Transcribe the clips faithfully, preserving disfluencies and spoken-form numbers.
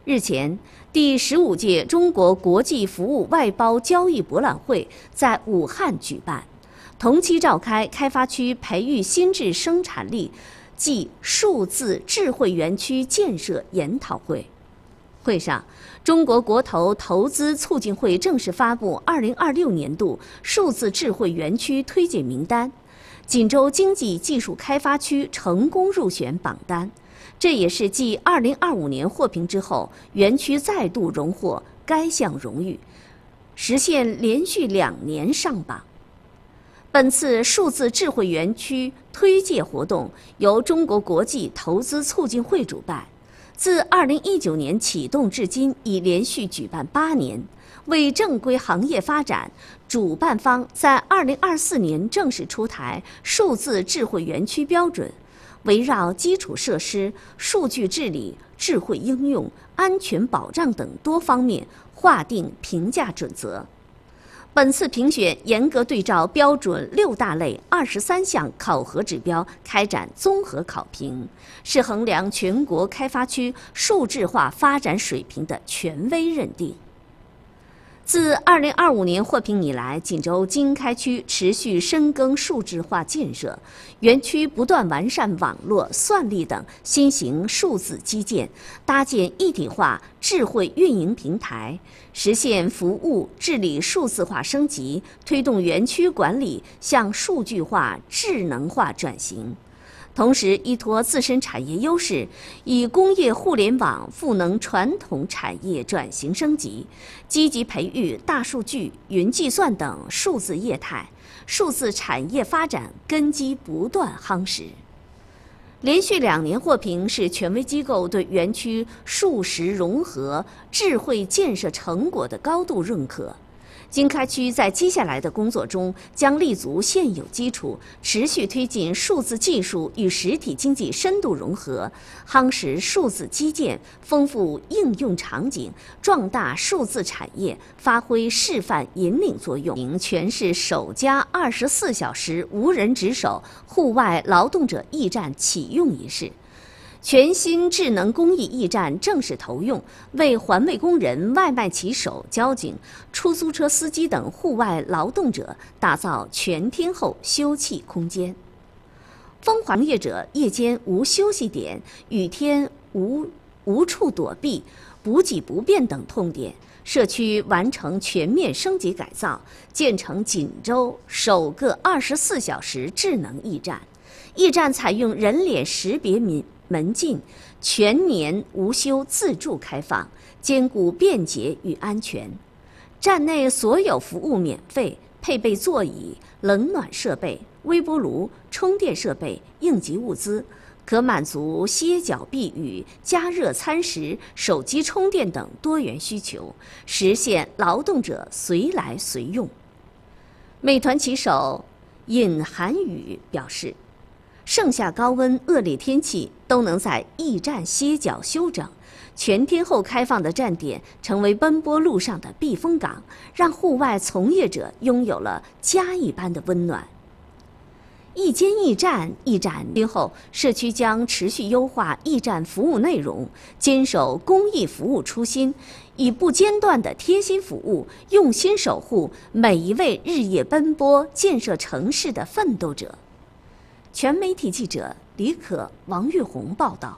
日前，第十五届中国国际服务外包交易博览会在武汉举办，同期召开开发区培育新质生产力暨数字智慧园区建设研讨会。会上，中国国投投资促进会正式发布二零二六年度数字智慧园区推荐名单，锦州经济技术开发区成功入选榜单。这也是继二零二五年获评之后，园区再度荣获该项荣誉，实现连续两年上榜。本次数字智慧园区推介活动由中国国际投资促进会主办，自二零一九年启动至今，已连续举办八年。为正规行业发展，主办方在二零二四年正式出台数字智慧园区标准。围绕基础设施、数据治理、智慧应用、安全保障等多方面划定评价准则。本次评选严格对照标准六大类二十三项考核指标开展综合考评，是衡量全国开发区数字化发展水平的权威认定。自二零二五年获评以来，锦州经开区持续深耕数字化建设，园区不断完善网络、算力等新型数字基建，搭建一体化智慧运营平台，实现服务治理数字化升级，推动园区管理向数据化、智能化转型。同时，依托自身产业优势，以工业互联网赋能传统产业转型升级，积极培育大数据、云计算等数字业态，数字产业发展根基不断夯实。连续两年获评，是权威机构对园区数实融合智慧建设成果的高度认可。经开区在接下来的工作中，将立足现有基础，持续推进数字技术与实体经济深度融合，夯实数字基建，丰富应用场景，壮大数字产业，发挥示范引领作用。全市首家二十四小时无人值守户外劳动者驿站启用仪式。全新智能公益驿站正式投用，为环卫工人、外卖骑手、交警、出租车司机等户外劳动者打造全天候休憩空间。风环业者夜间无休息点，雨天无无处躲避，补给不便等痛点，社区完成全面升级改造，建成锦州首个二十四小时智能驿站。驿站采用人脸识别门门禁，全年无休自助开放，兼顾便捷与安全。站内所有服务免费，配备座椅、冷暖设备、微波炉、充电设备、应急物资，可满足歇脚避雨、加热餐食、手机充电等多元需求，实现劳动者随来随用。美团骑手尹涵宇表示，盛夏高温、恶劣天气都能在驿站歇脚休整，全天候开放的站点成为奔波路上的避风港，让户外从业者拥有了家一般的温暖。一间驿站，驿站今后社区将持续优化驿站服务内容，坚守公益服务初心，以不间断的贴心服务，用心守护每一位日夜奔波建设城市的奋斗者。全媒体记者李可、王玉红报道。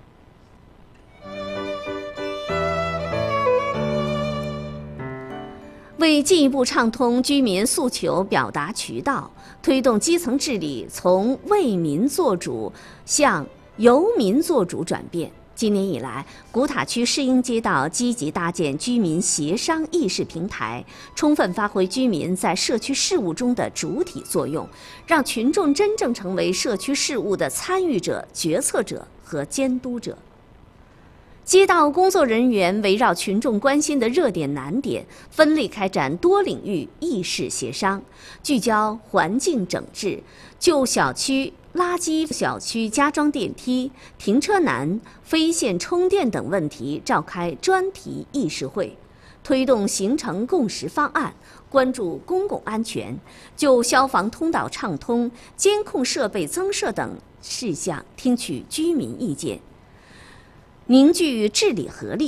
为进一步畅通居民诉求表达渠道，推动基层治理从为民做主向由民做主转变，今年以来，古塔区市应街道积极搭建居民协商议事平台，充分发挥居民在社区事务中的主体作用，让群众真正成为社区事务的参与者、决策者和监督者。街道工作人员围绕群众关心的热点难点，分类开展多领域议事协商，聚焦环境整治、旧小区垃圾、小区加装电梯、停车难、非线充电等问题，召开专题议事会，推动形成共识方案，关注公共安全，就消防通道畅通、监控设备增设等事项听取居民意见，凝聚治理合力。